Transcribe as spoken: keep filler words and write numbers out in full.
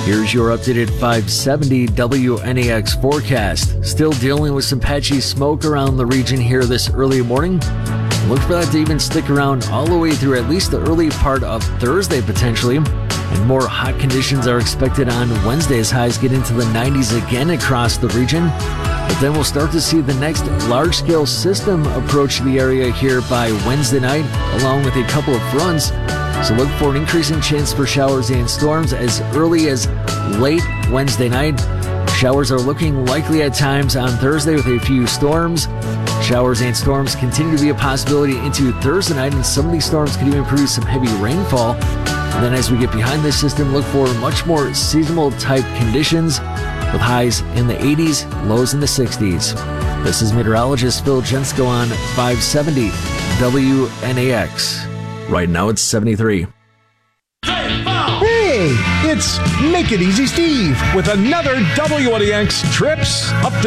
Here's your updated five seventy W N A X forecast. Still dealing with some patchy smoke around the region here this early morning. Look for that to even stick around all the way through at least the early part of Thursday potentially. And more hot conditions are expected on Wednesday as highs get into the nineties again across the region. But then we'll start to see the next large-scale system approach the area here by Wednesday night, along with a couple of fronts. So look for an increasing chance for showers and storms as early as late Wednesday night. Showers are looking likely at times on Thursday with a few storms. Showers and storms continue to be a possibility into Thursday night, and some of these storms could even produce some heavy rainfall. And then as we get behind this system, look for much more seasonal type conditions with highs in the eighties, lows in the sixties. This is meteorologist Phil Jensko on five seventy W N A X. Right now it's seventy-three. Hey, it's Make It Easy Steve with another W N A X Trips Update.